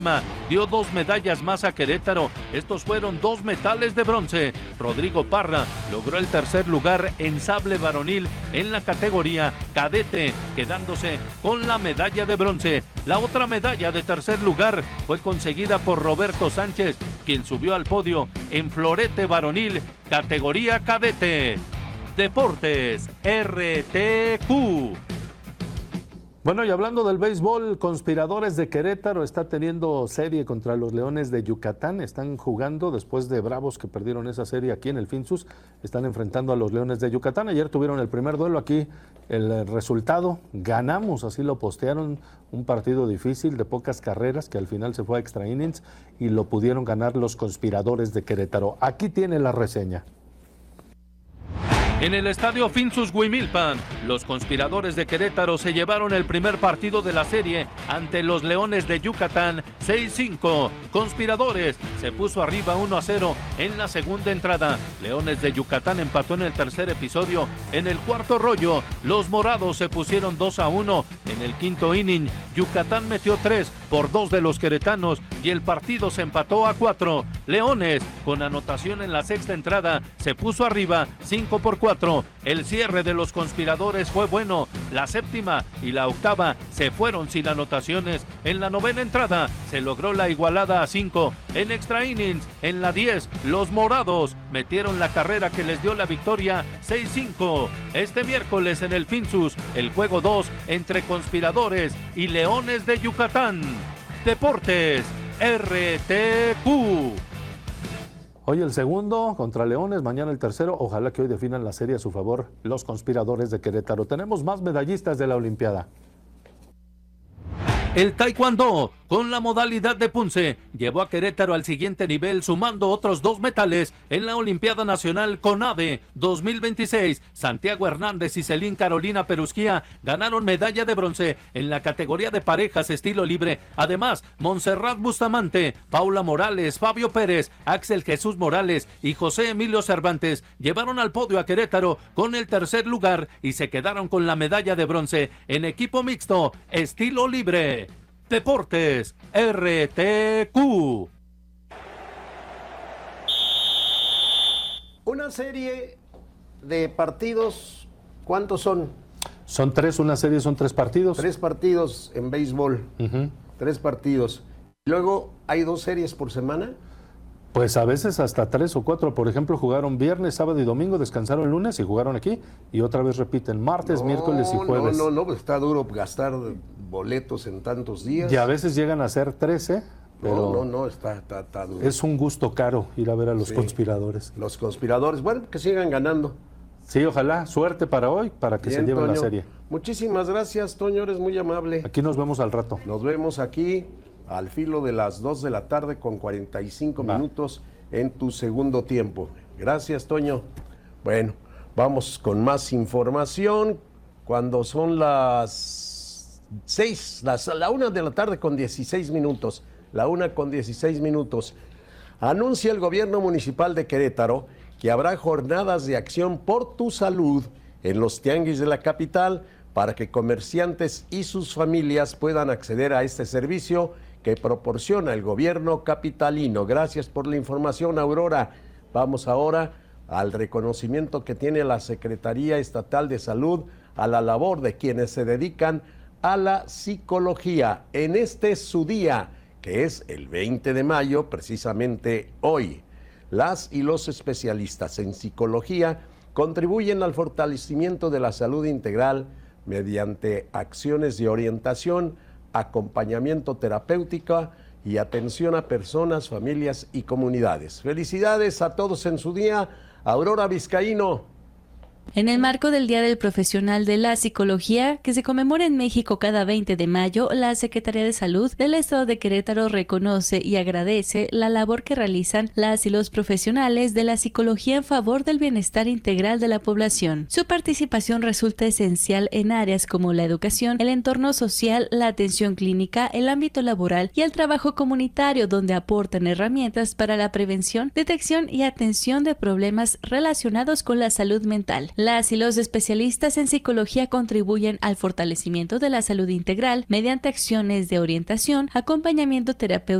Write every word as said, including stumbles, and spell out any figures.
dio dos medallas más a Querétaro. Estos fueron dos metales de bronce. Rodrigo Parra logró el tercer lugar en sable varonil en la categoría cadete, quedándose con la medalla de bronce. La otra medalla de tercer lugar fue conseguida por Roberto Sánchez, quien subió al podio en florete varonil, categoría cadete. Deportes R T Q. Bueno, y hablando del béisbol, Conspiradores de Querétaro está teniendo serie contra los Leones de Yucatán. Están jugando después de Bravos, que perdieron esa serie aquí en el Finsus. Están enfrentando a los Leones de Yucatán. Ayer tuvieron el primer duelo aquí. El resultado, ganamos, así lo postearon. Un partido difícil, de pocas carreras, que al final se fue a extra innings y lo pudieron ganar los Conspiradores de Querétaro. Aquí tiene la reseña. En el estadio Finsus Huimilpan, los Conspiradores de Querétaro se llevaron el primer partido de la serie ante los Leones de Yucatán seis cinco. Conspiradores se puso arriba uno a cero en la segunda entrada. Leones de Yucatán empató en el tercer episodio. En el cuarto rollo, los Morados se pusieron dos a uno. En el quinto inning, Yucatán metió tres por dos de los queretanos y el partido se empató a cuatro. Leones, con anotación en la sexta entrada, se puso arriba cinco por cuatro. El cierre de los Conspiradores fue bueno. La séptima y la octava se fueron sin anotaciones. En la novena entrada se logró la igualada a cinco. En extra innings, en la diez, los Morados metieron la carrera que les dio la victoria seis cinco. Este miércoles en el Finsus, el juego dos entre Conspiradores y Leones de Yucatán. Deportes R T Q. Hoy el segundo contra Leones, mañana el tercero. Ojalá que hoy definan la serie a su favor los Conspiradores de Querétaro. Tenemos más medallistas de la Olimpiada. El taekwondo, con la modalidad de punce, llevó a Querétaro al siguiente nivel, sumando otros dos metales en la Olimpiada Nacional CONADE dos mil veintiséis. Santiago Hernández y Celín Carolina Perusquía ganaron medalla de bronce en la categoría de parejas estilo libre. Además, Montserrat Bustamante, Paula Morales, Fabio Pérez, Axel Jesús Morales y José Emilio Cervantes llevaron al podio a Querétaro con el tercer lugar y se quedaron con la medalla de bronce en equipo mixto estilo libre. Deportes R T Q. Una serie de partidos, ¿cuántos son? Son tres, una serie son tres partidos. Tres partidos en béisbol, uh-huh. Tres partidos. Luego, ¿hay dos series por semana? Pues a veces hasta tres o cuatro. Por ejemplo, jugaron viernes, sábado y domingo, descansaron el lunes y jugaron aquí. Y otra vez repiten martes, no, miércoles y jueves. No, no, no, pues está duro gastar boletos en tantos días. Y a veces llegan a ser trece, pero no, no, no, está, está, está duro. Es un gusto caro ir a ver a los sí, Conspiradores. Los Conspiradores, bueno, que sigan ganando. Sí, ojalá, suerte para hoy, para que Bien, se lleven Toño. La serie. Muchísimas gracias, Toño, eres muy amable. Aquí nos vemos al rato. Nos vemos aquí al filo de las dos de la tarde con cuarenta y cinco Va. minutos en tu segundo tiempo. Gracias, Toño. Bueno, vamos con más información cuando son las seis, las, la una de la tarde con dieciséis minutos. La una con dieciséis minutos. Anuncia el gobierno municipal de Querétaro que habrá jornadas de acción por tu salud en los tianguis de la capital para que comerciantes y sus familias puedan acceder a este servicio que proporciona el gobierno capitalino. Gracias por la información, Aurora. Vamos ahora al reconocimiento que tiene la Secretaría Estatal de Salud a la labor de quienes se dedican a la psicología en este su día, que es el veinte de mayo, precisamente hoy. Las y los especialistas en psicología contribuyen al fortalecimiento de la salud integral mediante acciones de orientación, acompañamiento terapéutico y atención a personas, familias y comunidades. Felicidades a todos en su día. Aurora Vizcaíno. En el marco del Día del Profesional de la Psicología, que se conmemora en México cada veinte de mayo, la Secretaría de Salud del Estado de Querétaro reconoce y agradece la labor que realizan las y los profesionales de la psicología en favor del bienestar integral de la población. Su participación resulta esencial en áreas como la educación, el entorno social, la atención clínica, el ámbito laboral y el trabajo comunitario, donde aportan herramientas para la prevención, detección y atención de problemas relacionados con la salud mental. Las y los especialistas en psicología contribuyen al fortalecimiento de la salud integral mediante acciones de orientación, acompañamiento terapéutico